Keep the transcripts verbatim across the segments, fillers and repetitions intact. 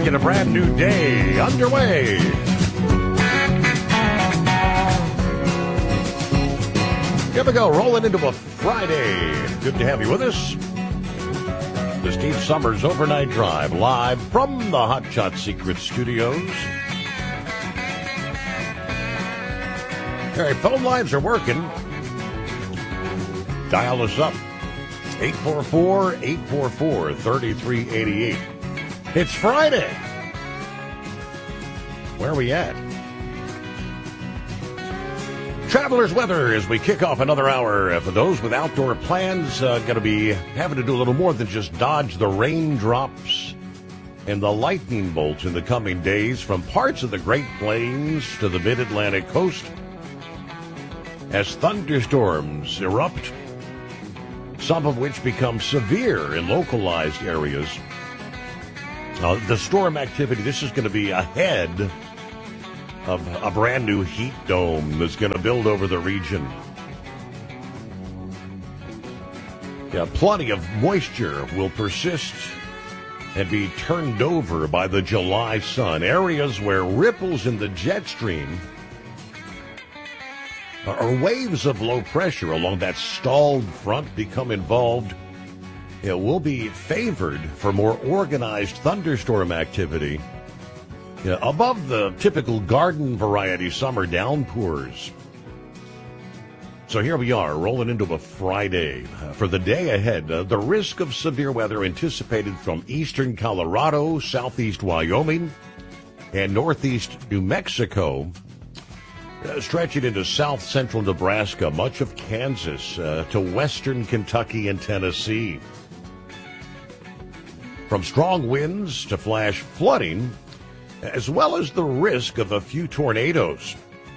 Get a brand new day underway. Here we go, rolling into a Friday. Good to have you with us. The Steve Summers Overnight Drive, live from the Hot Shot Secret Studios. All right, phone lines are working. Dial us up. eight four four, eight four four, three three eight eight. It's Friday. Where are we at? Traveler's weather as we kick off another hour. For those with outdoor plans, uh, going to be having to do a little more than just dodge the raindrops and the lightning bolts in the coming days from parts of the Great Plains to the mid-Atlantic coast as thunderstorms erupt, some of which become severe in localized areas. Uh, the storm activity, this is going to be ahead of a brand new heat dome that's going to build over the region. Yeah, plenty of moisture will persist and be turned over by the July sun. Areas where ripples in the jet stream or waves of low pressure along that stalled front become involved, it will be favored for more organized thunderstorm activity. Yeah, above the typical garden variety summer downpours. So here we are, rolling into a Friday. Uh, for the day ahead, uh, the risk of severe weather anticipated from eastern Colorado, southeast Wyoming, and northeast New Mexico, uh, stretching into south central Nebraska, much of Kansas, uh, to western Kentucky and Tennessee. From strong winds to flash flooding, as well as the risk of a few tornadoes.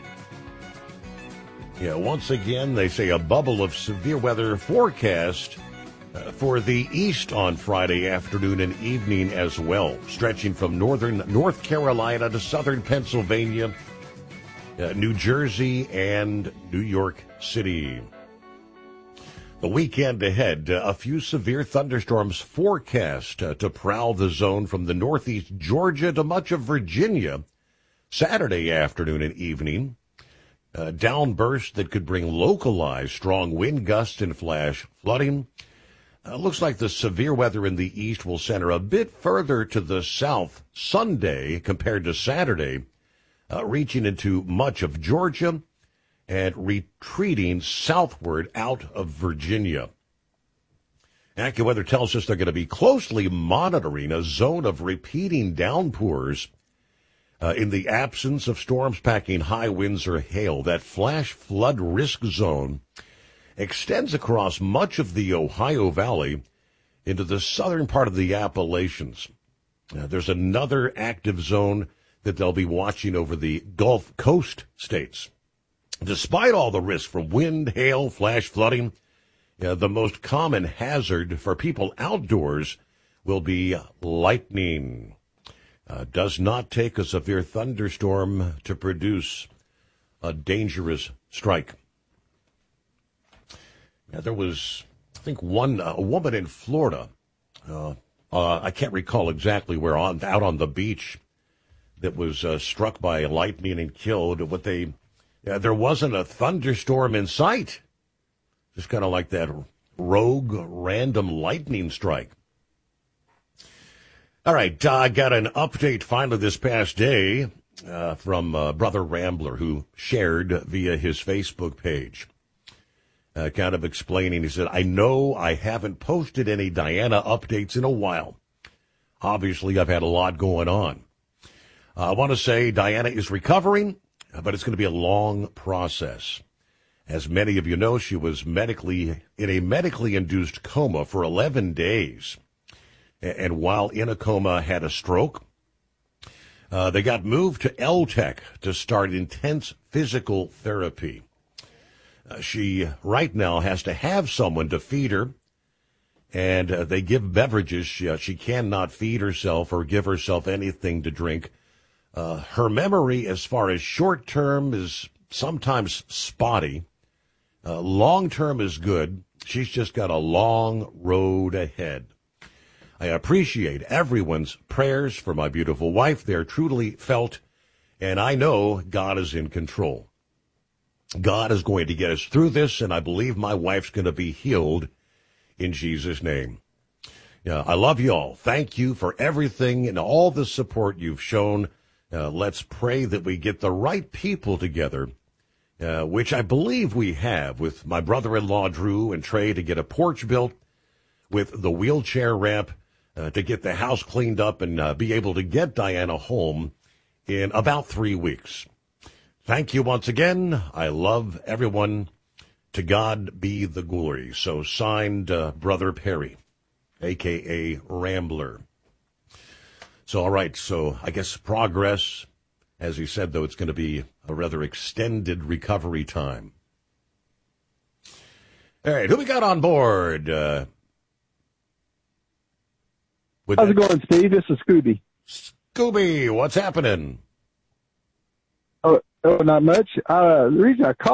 Yeah, once again, they say a bubble of severe weather forecast uh, for the east on Friday afternoon and evening as well, stretching from northern North Carolina to southern Pennsylvania, uh, New Jersey, and New York City. The weekend ahead, uh, a few severe thunderstorms forecast uh, to prowl the zone from the northeast Georgia to much of Virginia Saturday afternoon and evening. Uh, downbursts that could bring localized strong wind gusts and flash flooding. Uh, looks like the severe weather in the east will center a bit further to the south Sunday compared to Saturday, uh, reaching into much of Georgia and retreating southward out of Virginia. AccuWeather tells us they're going to be closely monitoring a zone of repeating downpours uh, in the absence of storms packing high winds or hail. That flash flood risk zone extends across much of the Ohio Valley into the southern part of the Appalachians. Uh, there's another active zone that they'll be watching over the Gulf Coast states. Despite all the risk from wind, hail, flash flooding, uh, the most common hazard for people outdoors will be lightning. Uh, does not take a severe thunderstorm to produce a dangerous strike. Yeah, there was, I think, one uh, a woman in Florida. Uh, uh, I can't recall exactly where, on out on the beach, that was uh, struck by lightning and killed. What they Yeah, there wasn't a thunderstorm in sight. Just kind of like that rogue, random lightning strike. All right, I uh, got an update finally this past day uh, from uh, Brother Rambler, who shared via his Facebook page, uh, kind of explaining. He said, I know I haven't posted any Diana updates in a while. Obviously, I've had a lot going on. Uh, I want to say Diana is recovering, but it's going to be a long process. As many of you know, she was medically in a medically induced coma for eleven days. And while in a coma, had a stroke. Uh, they got moved to L-Tech to start intense physical therapy. Uh, she right now has to have someone to feed her, and uh, they give beverages. She, uh, she cannot feed herself or give herself anything to drink. Uh, her memory, as far as short term, is sometimes spotty. Uh, long term is good. She's just got a long road ahead. I appreciate everyone's prayers for my beautiful wife. They're truly felt, and I know God is in control. God is going to get us through this, and I believe my wife's going to be healed in Jesus' name. Yeah, I love you all. Thank you for everything and all the support you've shown. Uh, let's pray that we get the right people together, uh, which I believe we have, with my brother-in-law Drew and Trey, to get a porch built, with the wheelchair ramp, uh, to get the house cleaned up and uh, be able to get Diana home in about three weeks. Thank you once again. I love everyone. To God be the glory. So signed, uh, Brother Perry, a k a. Rambler. So, all right, so I guess progress. As he said, though, it's going to be a rather extended recovery time. All right, who we got on board? Uh, How's it going, Steve? This is Scooby. Scooby, what's happening? Oh, oh not much. Uh, the reason I called